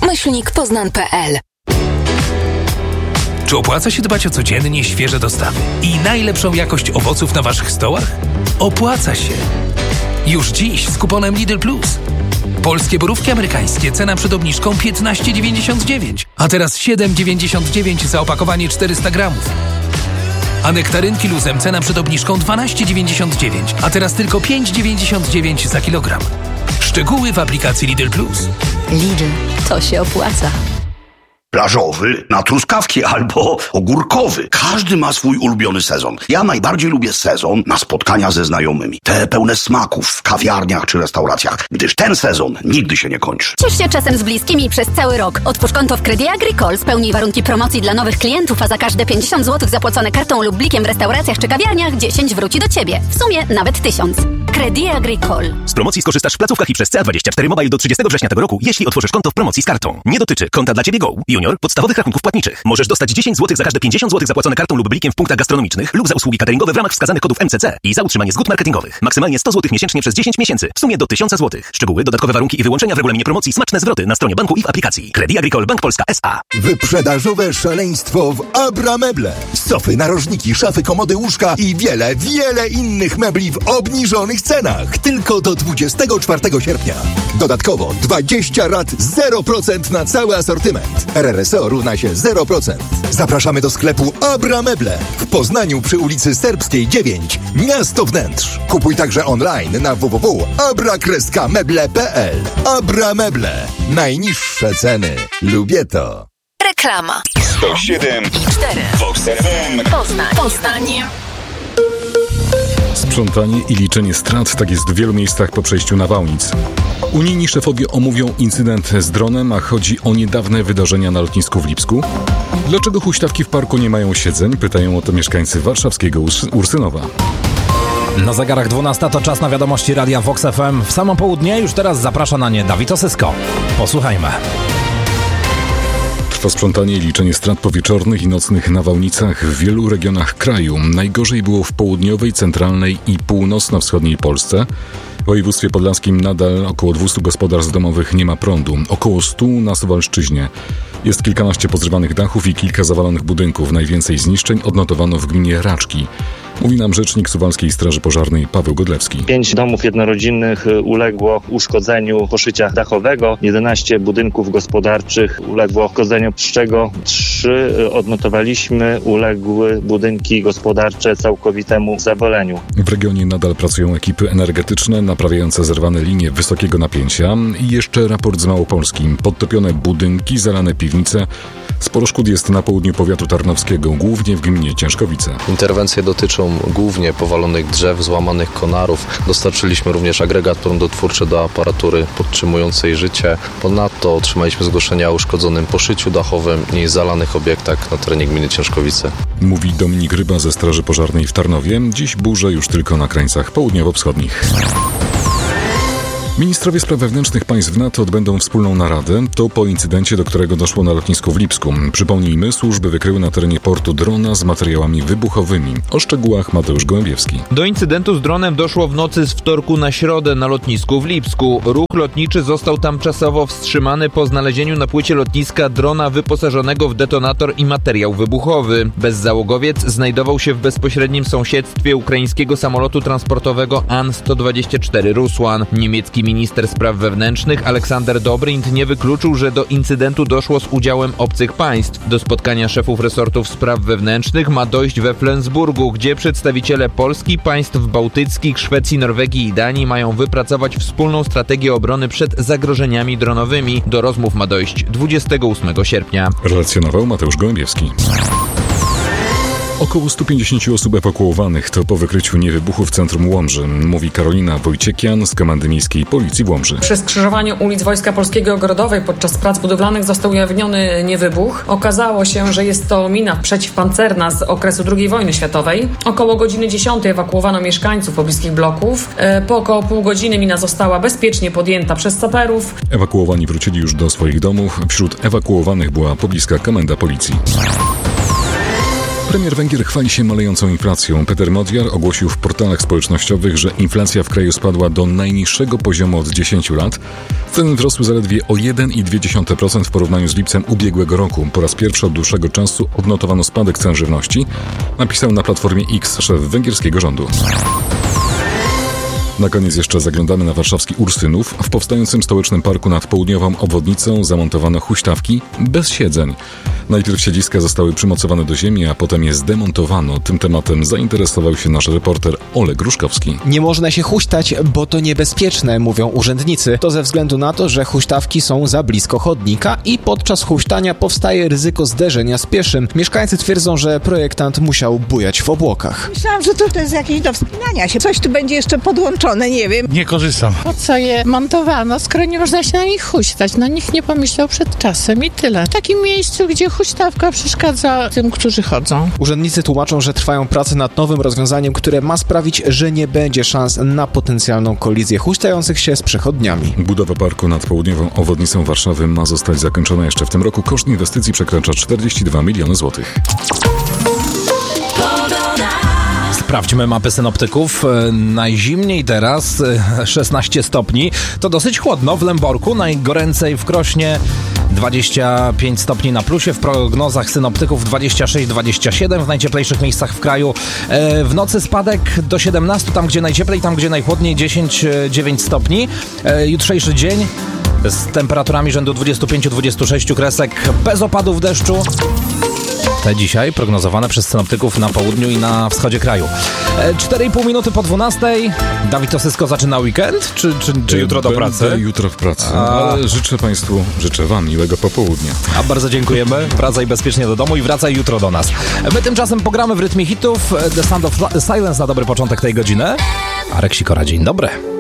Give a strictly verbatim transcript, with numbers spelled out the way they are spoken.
myślnik poznan kropka p l. Czy opłaca się dbać o codziennie świeże dostawy i najlepszą jakość owoców na waszych stołach? Opłaca się! Już dziś z kuponem Lidl Plus. Polskie borówki amerykańskie, cena przed obniżką piętnaście dziewięćdziesiąt dziewięć, a teraz siedem dziewięćdziesiąt dziewięć za opakowanie czterysta gramów. A nektarynki luzem, cena przed obniżką dwanaście dziewięćdziesiąt dziewięć, a teraz tylko pięć dziewięćdziesiąt dziewięć za kilogram. Szczegóły w aplikacji Lidl Plus. Lidl, to się opłaca. Plażowy na truskawki albo ogórkowy. Każdy ma swój ulubiony sezon. Ja najbardziej lubię sezon na spotkania ze znajomymi. Te pełne smaków w kawiarniach czy restauracjach, gdyż ten sezon nigdy się nie kończy. Ciesz się czasem z bliskimi przez cały rok. Otwórz konto w Credit Agricole, spełnij warunki promocji dla nowych klientów, a za każde pięćdziesiąt złotych zapłacone kartą lub blikiem w restauracjach czy kawiarniach dziesięć wróci do Ciebie. W sumie nawet tysiąc. Credit Agricole. Z promocji skorzystasz w placówkach i przez C A dwadzieścia cztery Mobile do trzydziestego września tego roku, jeśli otworzysz konto w promocji z kartą. Nie dotyczy konta dla Ciebie Go, Junior, podstawowych rachunków płatniczych. Możesz dostać dziesięć złotych za każde pięćdziesiąt złotych zapłacone kartą lub blikiem w punktach gastronomicznych lub za usługi cateringowe w ramach wskazanych kodów M C C i za utrzymanie zgód marketingowych. Maksymalnie sto złotych miesięcznie przez dziesięć miesięcy. W sumie do tysiąc złotych. Szczegóły, dodatkowe warunki i wyłączenia w regulaminie promocji, smaczne zwroty na stronie banku i w aplikacji. Credit Agricole Bank Polska S A. Wyprzedażowe szaleństwo w Abrameble. Sofy, narożniki, szafy, komody, łóżka i wiele, wiele innych mebli w obniżonych cenach. Tylko do dwudziestego czwartego sierpnia. Dodatkowo dwadzieścia rat zero procent na cały asortyment. R R S O równa się zero procent. Zapraszamy do sklepu Abrameble w Poznaniu przy ulicy Serbskiej dziewięć. Miasto Wnętrz. Kupuj także online na w w w kropka abra kropka meble kropka p l. Abrameble. Najniższe ceny. Lubię to. Reklama. sto siedem i cztery. Vox F M. Poznań. Poznań. Sprzątanie i liczenie strat, tak jest w wielu miejscach po przejściu nawałnic. Unijni szefowie omówią incydent z dronem, a chodzi o niedawne wydarzenia na lotnisku w Lipsku. Dlaczego huśtawki w parku nie mają siedzeń? Pytają o to mieszkańcy warszawskiego Urs- Ursynowa. Na zegarach dwunasta to czas na wiadomości Radia Vox F M. W samo południe już teraz zaprasza na nie Dawid Osysko. Posłuchajmy. Trwa sprzątanie i liczenie strat po wieczornych i nocnych nawałnicach w wielu regionach kraju. Najgorzej było w południowej, centralnej i północno-wschodniej Polsce. W województwie podlaskim nadal około dwieście gospodarstw domowych nie ma prądu. Około sto na Suwalszczyźnie. Jest kilkanaście pozrywanych dachów i kilka zawalonych budynków. Najwięcej zniszczeń odnotowano w gminie Raczki. Mówi nam rzecznik Suwalskiej Straży Pożarnej Paweł Godlewski. Pięć domów jednorodzinnych uległo uszkodzeniu poszycia dachowego, jedenaście budynków gospodarczych uległo uszkodzeniu, z czego trzy odnotowaliśmy uległy budynki gospodarcze całkowitemu zawaleniu. W regionie nadal pracują ekipy energetyczne naprawiające zerwane linie wysokiego napięcia i jeszcze raport z Małopolski. Podtopione budynki, zalane piwnice. Sporo szkód jest na południu powiatu tarnowskiego, głównie w gminie Ciężkowice. Interwencje dotyczą głównie powalonych drzew, złamanych konarów. Dostarczyliśmy również agregat prądotwórczy do aparatury podtrzymującej życie. Ponadto otrzymaliśmy zgłoszenia o uszkodzonym poszyciu dachowym i zalanych obiektach na terenie gminy Ciężkowice. Mówi Dominik Ryba ze Straży Pożarnej w Tarnowie. Dziś burze już tylko na krańcach południowo-wschodnich. Ministrowie spraw wewnętrznych państw NATO odbędą wspólną naradę. To po incydencie, do którego doszło na lotnisku w Lipsku. Przypomnijmy, służby wykryły na terenie portu drona z materiałami wybuchowymi. O szczegółach Mateusz Gołębiewski. Do incydentu z dronem doszło w nocy z wtorku na środę na lotnisku w Lipsku. Ruch lotniczy został tam czasowo wstrzymany po znalezieniu na płycie lotniska drona wyposażonego w detonator i materiał wybuchowy. Bezzałogowiec znajdował się w bezpośrednim sąsiedztwie ukraińskiego samolotu transportowego An sto dwadzieścia cztery Rusłan. Niemiecki minister spraw wewnętrznych Aleksander Dobrindt nie wykluczył, że do incydentu doszło z udziałem obcych państw. Do spotkania szefów resortów spraw wewnętrznych ma dojść we Flensburgu, gdzie przedstawiciele Polski, państw bałtyckich, Szwecji, Norwegii i Danii mają wypracować wspólną strategię obrony przed zagrożeniami dronowymi. Do rozmów ma dojść dwudziestego ósmego sierpnia. Relacjonował Mateusz Gołębiewski. Około sto pięćdziesiąt osób ewakuowanych to po wykryciu niewybuchu w centrum Łomży, mówi Karolina Wojciekian z Komendy Miejskiej Policji w Łomży. Przy skrzyżowaniu ulic Wojska Polskiego Ogrodowej podczas prac budowlanych został ujawniony niewybuch. Okazało się, że jest to mina przeciwpancerna z okresu drugiej wojny światowej. Około godziny dziesiątej ewakuowano mieszkańców pobliskich bloków. Po około pół godziny mina została bezpiecznie podjęta przez saperów. Ewakuowani wrócili już do swoich domów. Wśród ewakuowanych była pobliska komenda policji. Premier Węgier chwali się malejącą inflacją. Peter Modjar ogłosił w portalach społecznościowych, że inflacja w kraju spadła do najniższego poziomu od dziesięciu lat. Ceny wzrosły zaledwie o jeden przecinek dwa procent w porównaniu z lipcem ubiegłego roku. Po raz pierwszy od dłuższego czasu odnotowano spadek cen żywności, napisał na Platformie X szef węgierskiego rządu. Na koniec jeszcze zaglądamy na warszawski Ursynów. W powstającym stołecznym parku nad południową obwodnicą zamontowano huśtawki bez siedzeń. Najpierw siedziska zostały przymocowane do ziemi, a potem je zdemontowano. Tym tematem zainteresował się nasz reporter Oleg Gruszkowski. Nie można się huśtać, bo to niebezpieczne, mówią urzędnicy. To ze względu na to, że huśtawki są za blisko chodnika i podczas huśtania powstaje ryzyko zderzenia z pieszym. Mieszkańcy twierdzą, że projektant musiał bujać w obłokach. Myślałam, że to, to jest jakieś do wspinania się. Coś tu będzie jeszcze podłączone, nie wiem. Nie korzystam. Po co je montowano, skoro nie można się na nich huśtać? No nikt nie pomyślał przed czasem i tyle. W takim miejscu, gdzie huśtawka przeszkadza tym, którzy chodzą. Urzędnicy tłumaczą, że trwają prace nad nowym rozwiązaniem, które ma sprawić, że nie będzie szans na potencjalną kolizję huśtających się z przechodniami. Budowa parku nad południową obwodnicą Warszawy ma zostać zakończona jeszcze w tym roku. Koszt inwestycji przekracza czterdzieści dwa miliony złotych. Sprawdźmy mapy synoptyków. Najzimniej teraz szesnaście stopni. To dosyć chłodno w Lęborku, najgoręcej w Krośnie dwadzieścia pięć stopni na plusie, w prognozach synoptyków dwadzieścia sześć dwadzieścia siedem w najcieplejszych miejscach w kraju. W nocy spadek do siedemnastu, tam gdzie najcieplej, tam gdzie najchłodniej, dziesięć dziewięć stopni. Jutrzejszy dzień z temperaturami rzędu dwadzieścia pięć dwadzieścia sześć kresek, bez opadów deszczu. Te dzisiaj prognozowane przez synoptyków na południu i na wschodzie kraju. cztery i pół minuty po dwunastej. Dawid Osysko zaczyna weekend? Czy, czy, czy jutro do pracy? Będę jutro w pracy, A... ale życzę Państwu, życzę Wam miłego popołudnia. A bardzo dziękujemy. Wracaj bezpiecznie do domu i wracaj jutro do nas. My tymczasem pogramy w rytmie hitów The Sound of Silence na dobry początek tej godziny. Arek Sikora, dzień dobry.